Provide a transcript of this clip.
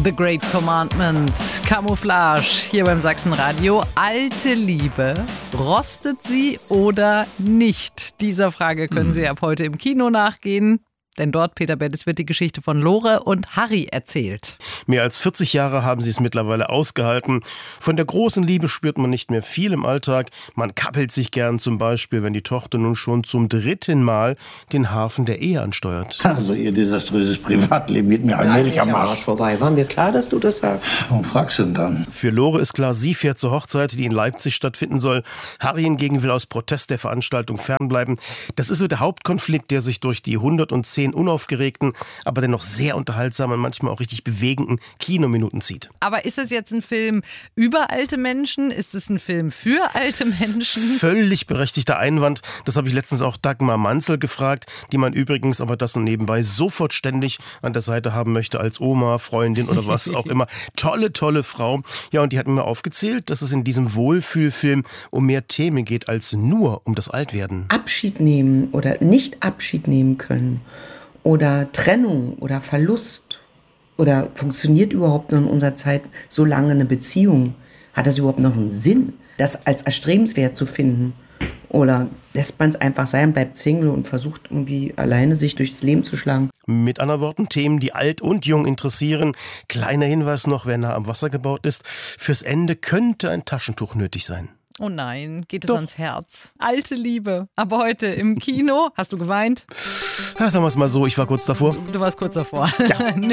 The Great Commandment, Camouflage, hier beim Sachsenradio. Alte Liebe, rostet sie oder nicht? Dieser Frage können Sie ab heute im Kino nachgehen. Denn dort, Peter Bettis, wird die Geschichte von Lore und Harry erzählt. Mehr als 40 Jahre haben sie es mittlerweile ausgehalten. Von der großen Liebe spürt man nicht mehr viel im Alltag. Man kappelt sich gern zum Beispiel, wenn die Tochter nun schon zum 3. Mal den Hafen der Ehe ansteuert. Also ihr desaströses Privatleben geht mir allmählich am Arsch vorbei. War mir klar, dass du das sagst? Warum fragst du denn dann? Für Lore ist klar, sie fährt zur Hochzeit, die in Leipzig stattfinden soll. Harry hingegen will aus Protest der Veranstaltung fernbleiben. Das ist so der Hauptkonflikt, der sich durch die 110 unaufgeregten, aber dennoch sehr unterhaltsamen und manchmal auch richtig bewegenden Kinominuten zieht. Aber ist es jetzt ein Film über alte Menschen? Ist es ein Film für alte Menschen? Völlig berechtigter Einwand. Das habe ich letztens auch Dagmar Manzel gefragt, die man übrigens, aber das und nebenbei, sofort ständig an der Seite haben möchte als Oma, Freundin oder was auch immer. Tolle Frau. Ja, und die hat mir aufgezählt, dass es in diesem Wohlfühlfilm um mehr Themen geht als nur um das Altwerden. Abschied nehmen oder nicht Abschied nehmen können oder Trennung oder Verlust oder funktioniert überhaupt noch in unserer Zeit so lange eine Beziehung? Hat das überhaupt noch einen Sinn, das als erstrebenswert zu finden? Oder lässt man es einfach sein, bleibt Single und versucht irgendwie alleine sich durchs Leben zu schlagen? Mit anderen Worten, Themen, die alt und jung interessieren. Kleiner Hinweis noch, wer nah am Wasser gebaut ist. Fürs Ende könnte ein Taschentuch nötig sein. Oh nein, geht es Doch. ans Herz. Alte Liebe. Aber heute im Kino. Hast du geweint? Ja, sagen wir es mal so, ich war kurz davor. Du warst kurz davor. Ja.